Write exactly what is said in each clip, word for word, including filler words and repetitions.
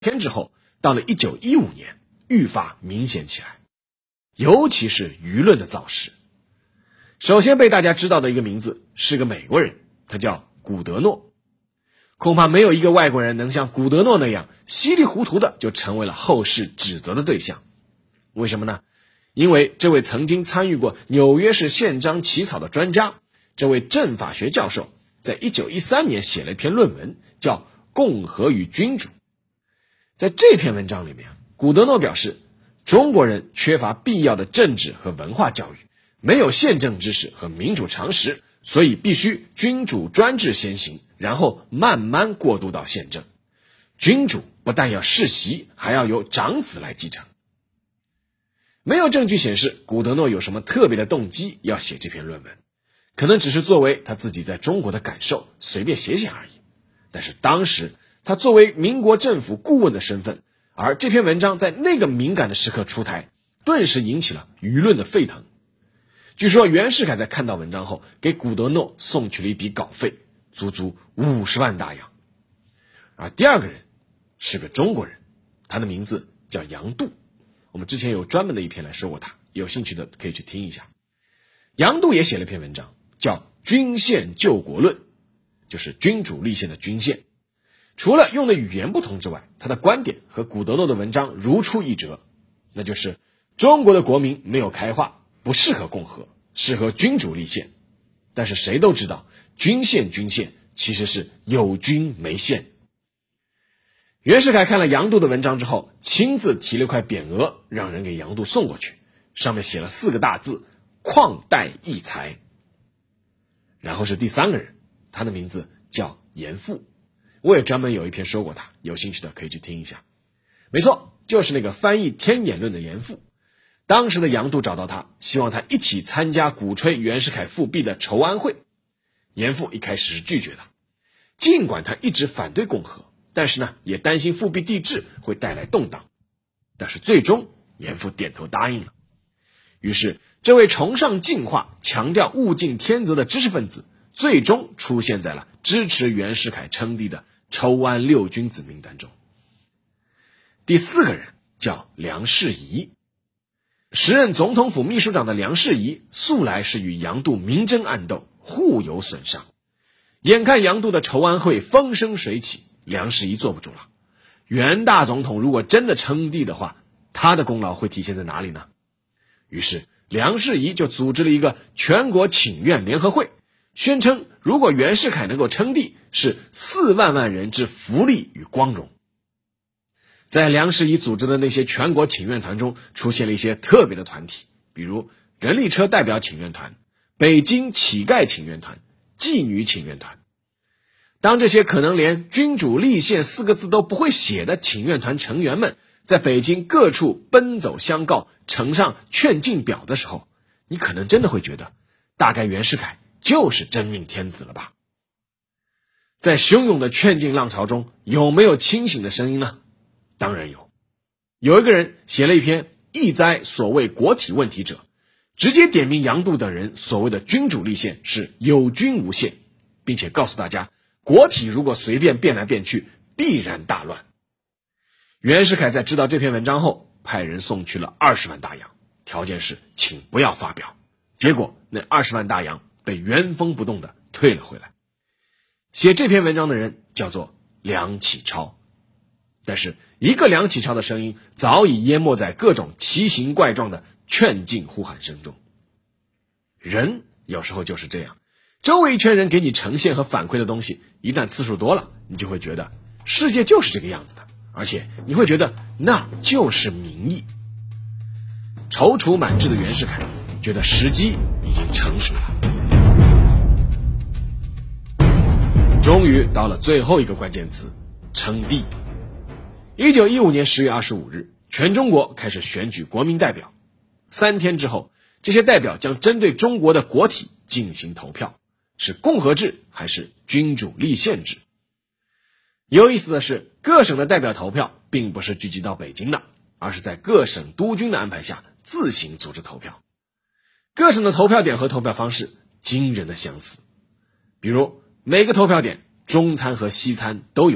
天之后，到了一九一五年愈发明显起来，尤其是舆论的造势。首先被大家知道的一个名字是个美国人，他叫古德诺。恐怕没有一个外国人能像古德诺那样稀里糊涂的就成为了后世指责的对象。为什么呢？因为这位曾经参与过纽约市宪章起草的专家，这位政法学教授，在一九一三年写了一篇论文，叫《共和与君主》。在这篇文章里面，古德诺表示，中国人缺乏必要的政治和文化教育，没有宪政知识和民主常识，所以必须君主专制先行，然后慢慢过渡到宪政。君主不但要世袭，还要由长子来继承。没有证据显示古德诺有什么特别的动机要写这篇论文，可能只是作为他自己在中国的感受随便写写而已。但是当时他作为民国政府顾问的身份，而这篇文章在那个敏感的时刻出台，顿时引起了舆论的沸腾。据说袁世凯在看到文章后，给古德诺送去了一笔稿费，足足五十万大洋。而第二个人是个中国人，他的名字叫杨度。我们之前有专门的一篇来说过他，有兴趣的可以去听一下。杨度也写了一篇文章，叫《君宪救国论》，就是君主立宪的君宪。除了用的语言不同之外，他的观点和古德诺的文章如出一辙，那就是中国的国民没有开化，不适合共和，适合君主立宪。但是谁都知道，君宪君宪其实是有君没宪。袁世凯看了杨度的文章之后，亲自提了块匾额，让人给杨度送过去，上面写了四个大字：旷代益才。然后是第三个人，他的名字叫严复。我也专门有一篇说过他，有兴趣的可以去听一下。没错，就是那个翻译《天演论》的严复。当时的杨度找到他，希望他一起参加鼓吹袁世凯复辟的筹安会。严复一开始是拒绝的，尽管他一直反对共和，但是呢，也担心复辟帝制会带来动荡。但是最终严复点头答应了。于是这位崇尚进化、强调物竞天择的知识分子，最终出现在了支持袁世凯称帝的筹安六君子名单中。第四个人叫梁士仪。时任总统府秘书长的梁士仪素来是与杨度明争暗斗，互有损伤。眼看杨度的筹安会风生水起，梁士仪坐不住了。袁大总统如果真的称帝的话，他的功劳会体现在哪里呢？于是梁士仪就组织了一个全国请愿联合会，宣称如果袁世凯能够称帝，是四万万人之福利与光荣。在梁士仪组织的那些全国请愿团中，出现了一些特别的团体，比如人力车代表请愿团、北京乞丐请愿团、妓女请愿团。当这些可能连君主立宪四个字都不会写的请愿团成员们在北京各处奔走相告，呈上劝进表的时候，你可能真的会觉得，大概袁世凯就是真命天子了吧。在汹涌的劝进浪潮中，有没有清醒的声音呢？当然有。有一个人写了一篇意哉所谓国体问题者，直接点名杨度等人所谓的君主立宪是有君无宪，并且告诉大家，国体如果随便变来变去，必然大乱。袁世凯在知道这篇文章后，派人送去了二十万大洋，条件是请不要发表。结果那二十万大洋被原封不动地退了回来。写这篇文章的人叫做梁启超，但是一个梁启超的声音早已淹没在各种奇形怪状的劝进呼喊声中。人有时候就是这样，周围一圈人给你呈现和反馈的东西，一旦次数多了，你就会觉得世界就是这个样子的，而且你会觉得那就是民意。踌躇满志的袁世凯觉得时机已经成熟了。终于到了最后一个关键词，称帝。一九一五年十月二十五日，全中国开始选举国民代表。三天之后，这些代表将针对中国的国体进行投票，是共和制还是君主立宪制。有意思的是，各省的代表投票并不是聚集到北京的，而是在各省督军的安排下自行组织投票。各省的投票点和投票方式惊人的相似，比如每个投票点中餐和西餐都有，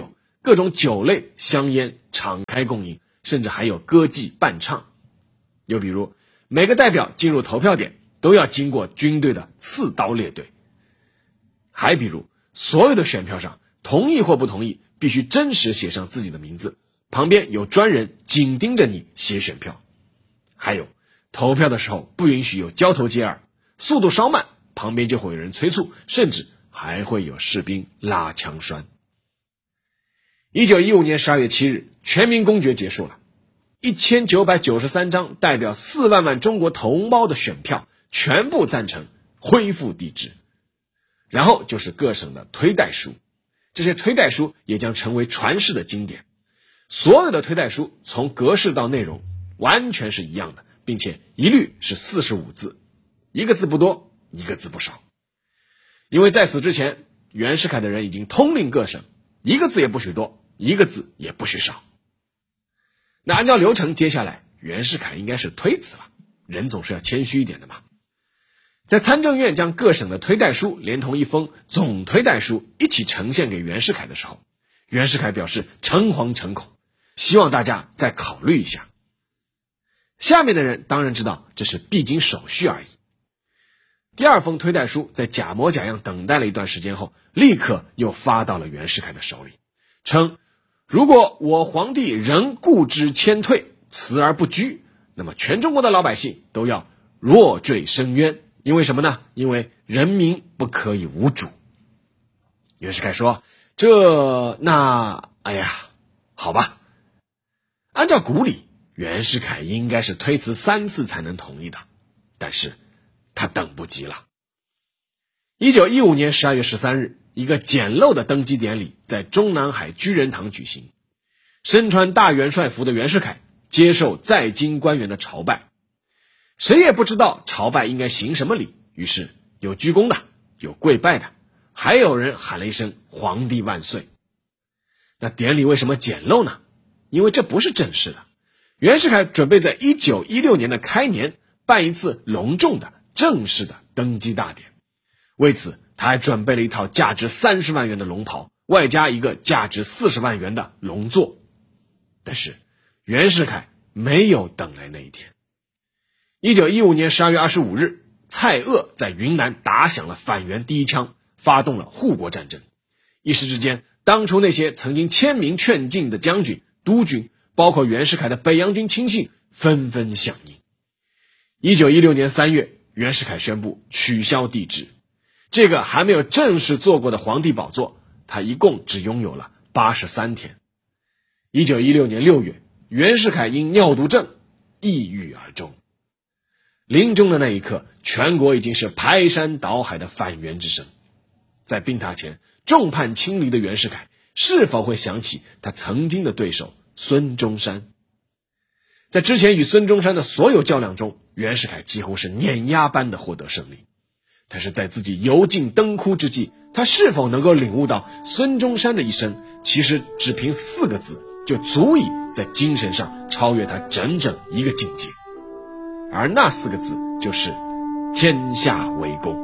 各种酒类、香烟敞开供应，甚至还有歌妓伴唱。又比如，每个代表进入投票点都要经过军队的刺刀列队。还比如，所有的选票上同意或不同意必须真实写上自己的名字，旁边有专人紧盯着你写选票。还有，投票的时候不允许有交头接耳，速度稍慢旁边就会有人催促，甚至还会有士兵拉枪栓。一九一五年十二月七日，全民公决结束了，一千九百九十三张代表四万万中国同胞的选票全部赞成恢复帝制。然后就是各省的推戴书，这些推戴书也将成为传世的经典。所有的推戴书从格式到内容完全是一样的，并且一律是四十五字，一个字不多，一个字不少。因为在此之前，袁世凯的人已经通令各省，一个字也不许多，一个字也不许少。那按照流程，接下来袁世凯应该是推辞了，人总是要谦虚一点的嘛。在参政院将各省的推戴书连同一封总推戴书一起呈现给袁世凯的时候，袁世凯表示诚惶诚恐，希望大家再考虑一下。下面的人当然知道这是必经手续而已。第二封推戴书在假模假样等待了一段时间后，立刻又发到了袁世凯的手里，称如果我皇帝仍固执谦退，辞而不居，那么全中国的老百姓都要落坠深渊。因为什么呢？因为人民不可以无主。袁世凯说，这那哎呀好吧。按照古礼，袁世凯应该是推辞三次才能同意的，但是他等不及了。一九一五年十二月十三日，一个简陋的登基典礼在中南海居仁堂举行。身穿大元帅服的袁世凯接受在京官员的朝拜。谁也不知道朝拜应该行什么礼，于是有鞠躬的，有跪拜的，还有人喊了一声皇帝万岁。那典礼为什么简陋呢？因为这不是正式的。袁世凯准备在一九一六年的开年办一次隆重的正式的登基大典，为此他还准备了一套价值三十万元的龙袍，外加一个价值四十万元的龙座。但是袁世凯没有等来那一天。一九一五年十二月二十五日，蔡锷在云南打响了反袁第一枪，发动了护国战争。一时之间，当初那些曾经签名劝进的将军、督军，包括袁世凯的北洋军亲信，纷纷响应。一九一六年三月，袁世凯宣布取消帝制。这个还没有正式坐过的皇帝宝座，他一共只拥有了八十三天。一九一六年六月，袁世凯因尿毒症抑郁而终。临终的那一刻，全国已经是排山倒海的反袁之声。在病榻前众叛亲离的袁世凯，是否会想起他曾经的对手孙中山？在之前与孙中山的所有较量中，袁世凯几乎是碾压般的获得胜利。但是在自己油尽灯枯之际，他是否能够领悟到孙中山的一生其实只凭四个字就足以在精神上超越他整整一个境界？而那四个字就是天下为公。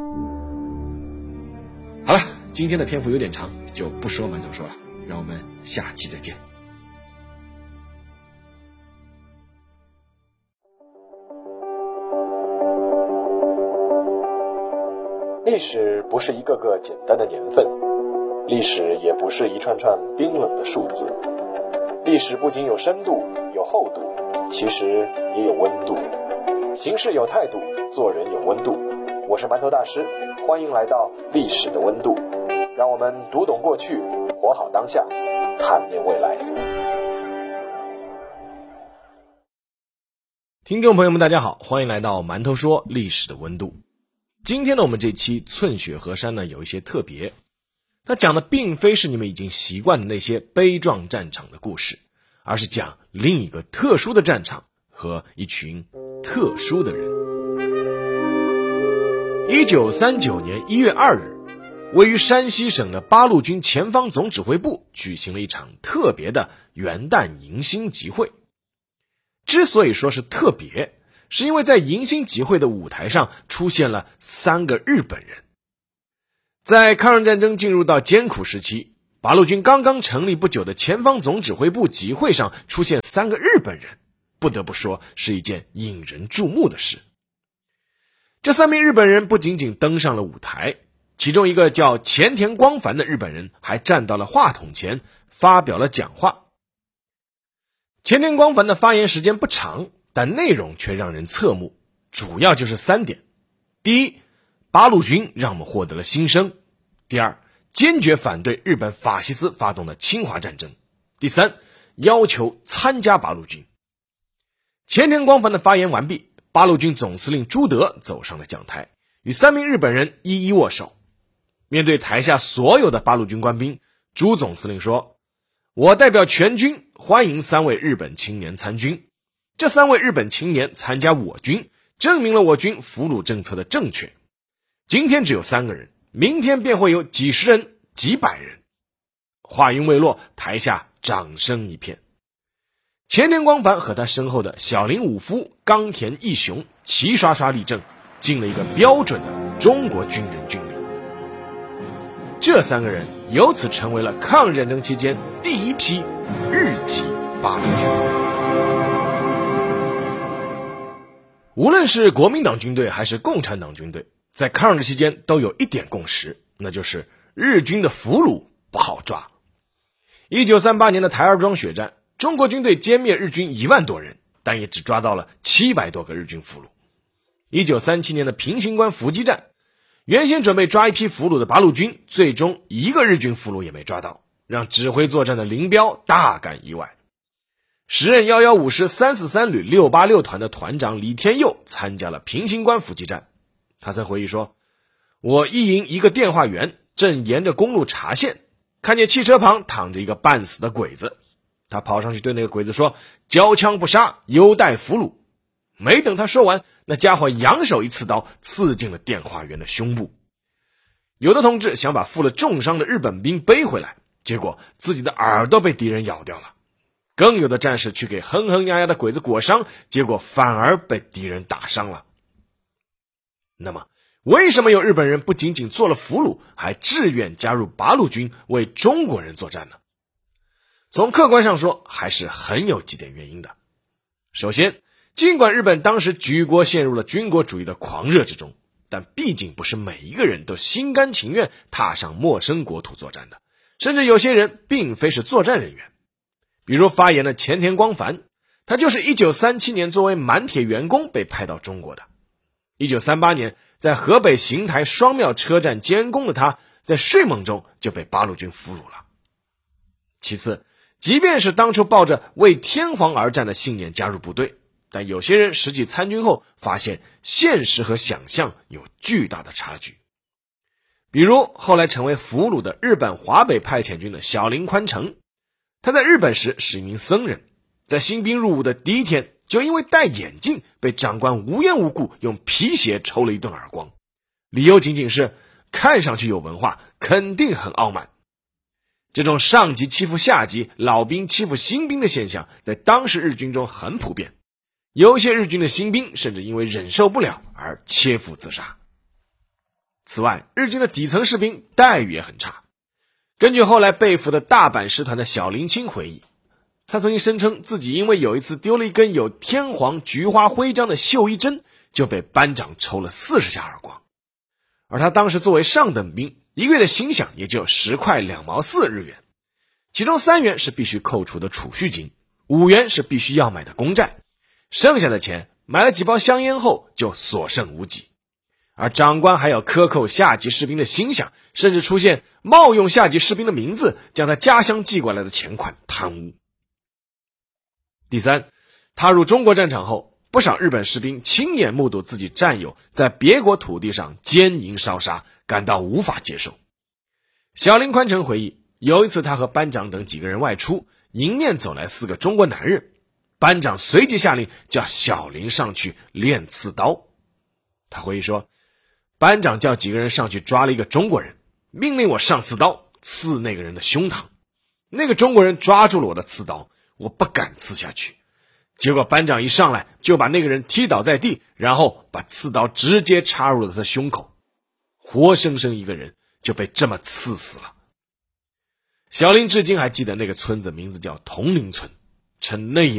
好了，今天的篇幅有点长，就不说馒头说了，让我们下期再见。 历史不是一个个简单的年份，历史也不是一串串冰冷的数字。历史不仅有深度有厚度，其实也有温度。行事有态度，做人有温度。我是馒头大师，欢迎来到历史的温度，让我们读懂过去，活好当下，探面未来。 听众朋友们大家好，欢迎来到馒头说历史的温度。今天呢，我们这期寸雪河山呢有一些特别，它讲的并非是你们已经习惯的那些悲壮战场的故事，而是讲另一个特殊的战场和一群特殊的人。一九三九年一月二日，位于山西省的八路军前方总指挥部举行了一场特别的元旦迎新集会。之所以说是特别，是因为在迎新集会的舞台上出现了三个日本人。在抗日战争进入到艰苦时期， 八路军刚刚成立不久的前方总指挥部集会上出现三个日本人，不得不说是一件引人注目的事。这三名日本人不仅仅登上了舞台，其中一个叫前田光繁的日本人还站到了话筒前发表了讲话。前田光繁的发言时间不长，但内容却让人侧目，主要就是三点。第一，八路军让我们获得了新生。第二，坚决反对日本法西斯发动的侵华战争。第三，要求参加八路军。前田光繁的发言完毕，八路军总司令朱德走上了讲台，与三名日本人一一握手。面对台下所有的八路军官兵，朱总司令说，我代表全军欢迎三位日本青年参军。这三位日本青年参加我军，证明了我军俘虏政策的正确。今天只有三个人，明天便会有几十人、几百人。话音未落，台下掌声一片。前田光繁和他身后的小林武夫、冈田义雄齐刷刷立正，进了一个标准的中国军人军礼。这三个人由此成为了抗日战争期间第一批日籍八路军。无论是国民党军队还是共产党军队，在抗日期间都有一点共识，那就是日军的俘虏不好抓。一九三八年的台儿庄血战，中国军队歼灭日军一万多人，但也只抓到了七百多个日军俘虏。一九三七年的平型关伏击战，原先准备抓一批俘虏的八路军，最终一个日军俘虏也没抓到，让指挥作战的林彪大感意外。时任一一五师三四三旅六八六团的团长李天佑参加了平型关伏击战。他曾回忆说，我一营一个电话员正沿着公路查线，看见汽车旁躺着一个半死的鬼子，他跑上去对那个鬼子说，交枪不杀，优待俘虏。没等他说完，那家伙扬手一刺刀，刺进了电话员的胸部。有的同志想把负了重伤的日本兵背回来，结果自己的耳朵被敌人咬掉了。更有的战士去给哼哼呀呀的鬼子裹伤，结果反而被敌人打伤了。那么为什么有日本人不仅仅做了俘虏，还志愿加入八路军为中国人作战呢？从客观上说，还是很有几点原因的。首先，尽管日本当时举国陷入了军国主义的狂热之中，但毕竟不是每一个人都心甘情愿踏上陌生国土作战的，甚至有些人并非是作战人员。比如发言的前田光繁，他就是一九三七年作为满铁员工被派到中国的。一九三八年在河北邢台双庙车站监工的他，在睡梦中就被八路军俘虏了。其次，即便是当初抱着为天皇而战的信念加入部队，但有些人实际参军后发现现实和想象有巨大的差距。比如后来成为俘虏的日本华北派遣军的小林宽成，他在日本时是一名僧人，在新兵入伍的第一天，就因为戴眼镜被长官无缘无故用皮鞋抽了一顿耳光，理由仅仅是看上去有文化，肯定很傲慢。这种上级欺负下级，老兵欺负新兵的现象在当时日军中很普遍，有些日军的新兵甚至因为忍受不了而切腹自杀。此外，日军的底层士兵待遇也很差。根据后来被俘的大阪师团的小林清回忆，他曾经声称自己因为有一次丢了一根有天皇菊花徽章的绣衣针，就被班长抽了四十下耳光。而他当时作为上等兵，一个月的薪饷也就十块两毛四日元，其中三元是必须扣除的储蓄金，五元是必须要买的公债，剩下的钱买了几包香烟后就所剩无几。而长官还要克扣下级士兵的薪饷，甚至出现冒用下级士兵的名字，将他家乡寄过来的钱款贪污。第三，踏入中国战场后，不少日本士兵亲眼目睹自己战友在别国土地上奸淫烧杀，感到无法接受。小林宽成回忆，有一次他和班长等几个人外出，迎面走来四个中国男人，班长随即下令叫小林上去练刺刀。他回忆说，班长叫几个人上去抓了一个中国人，命令我上刺刀刺那个人的胸膛。那个中国人抓住了我的刺刀，我不敢刺下去。结果班长一上来就把那个人踢倒在地，然后把刺刀直接插入了他的胸口，活生生一个人就被这么刺死了。 小林至今还记得那个村子名字叫铜陵村，称那一